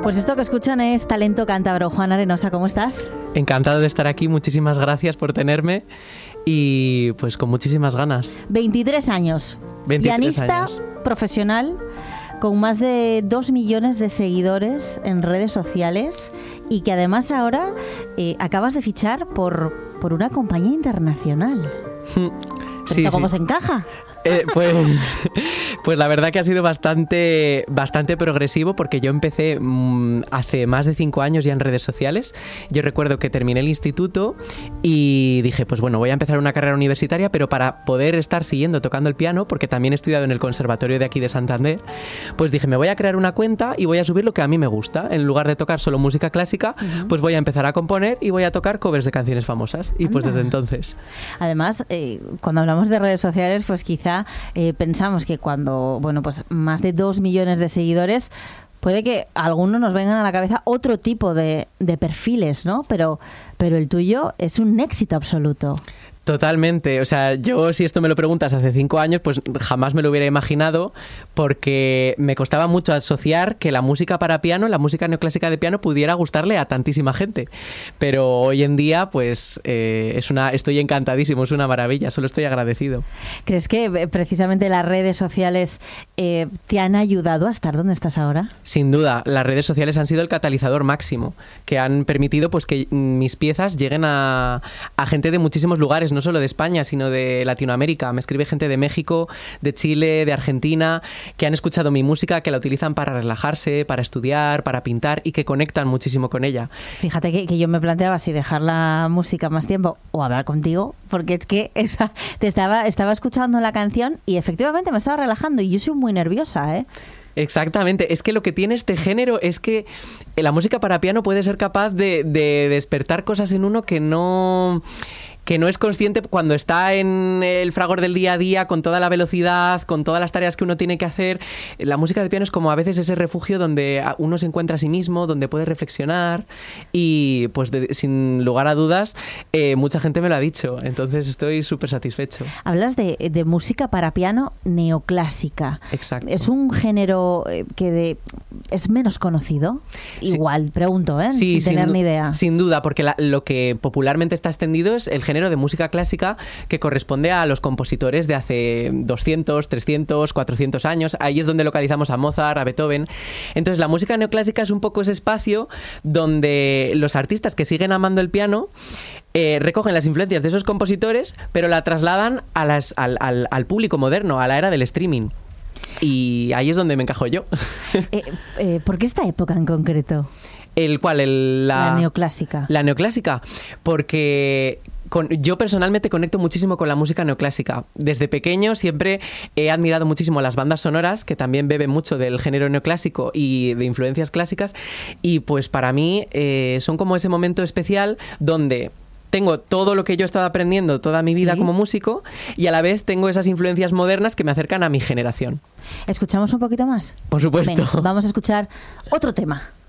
Pues esto que escuchan es Talento Cántabro. Juan Arenosa, ¿cómo estás? Encantado de estar aquí, muchísimas gracias por tenerme y pues con muchísimas ganas. 23 años, 23 pianista años. Profesional con más de 2 millones de seguidores en redes sociales y que además ahora acabas de fichar por una compañía internacional. Sí, ¿Cómo sí. se encaja? Pues la verdad que ha sido bastante progresivo porque yo empecé hace más de 5 años ya en redes sociales. Yo recuerdo que terminé el instituto y dije, pues bueno, voy a empezar una carrera universitaria, pero para poder estar siguiendo tocando el piano, porque también he estudiado en el conservatorio de aquí de Santander, pues dije, me voy a crear una cuenta y voy a subir lo que a mí me gusta. En lugar de tocar solo música clásica, pues voy a empezar a componer y voy a tocar covers de canciones famosas. Y pues desde entonces. Además, cuando hablamos de redes sociales, pues quizá pensamos que cuando, bueno, pues más de 2 millones de seguidores, puede que a algunos nos vengan a la cabeza otro tipo de perfiles, ¿no? Pero el tuyo es un éxito absoluto. Totalmente, o sea, yo si esto me lo preguntas hace 5 años, pues jamás me lo hubiera imaginado porque me costaba mucho asociar que la música para piano, la música neoclásica de piano pudiera gustarle a tantísima gente, pero hoy en día pues estoy encantadísimo, es una maravilla, solo estoy agradecido. ¿Crees que precisamente las redes sociales te han ayudado a estar donde estás ahora? Sin duda, las redes sociales han sido el catalizador máximo, que han permitido pues que mis piezas lleguen a gente de muchísimos lugares, no solo de España, sino de Latinoamérica. Me escribe gente de México, de Chile, de Argentina, que han escuchado mi música, que la utilizan para relajarse, para estudiar, para pintar y que conectan muchísimo con ella. Fíjate que yo me planteaba si dejar la música más tiempo o hablar contigo, porque es que estaba escuchando la canción y efectivamente me estaba relajando y yo soy muy nerviosa, ¿eh? Exactamente, es que lo que tiene este género es que la música para piano puede ser capaz de despertar cosas en uno que no es consciente cuando está en el fragor del día a día, con toda la velocidad, con todas las tareas que uno tiene que hacer. La música de piano es como a veces ese refugio donde uno se encuentra a sí mismo, donde puede reflexionar y pues sin lugar a dudas mucha gente me lo ha dicho, entonces estoy súper satisfecho. Hablas de música para piano neoclásica. Exacto. Es un género que es menos conocido. Sí. Igual, pregunto, Sí, sin tener ni idea. Sin duda, porque lo que popularmente está extendido es el género de música clásica que corresponde a los compositores de hace 200, 300, 400 años. Ahí es donde localizamos a Mozart, a Beethoven. Entonces la música neoclásica es un poco ese espacio donde los artistas que siguen amando el piano recogen las influencias de esos compositores, pero la trasladan al público moderno, a la era del streaming. Y ahí es donde me encajo yo. ¿Por qué esta época en concreto? La neoclásica. La neoclásica, porque yo personalmente conecto muchísimo con la música neoclásica. Desde pequeño siempre he admirado muchísimo las bandas sonoras, que también beben mucho del género neoclásico y de influencias clásicas, y pues para mí son como ese momento especial donde tengo todo lo que yo he estado aprendiendo toda mi vida como músico y a la vez tengo esas influencias modernas que me acercan a mi generación. ¿Escuchamos un poquito más? Por supuesto. Venga, vamos a escuchar otro tema.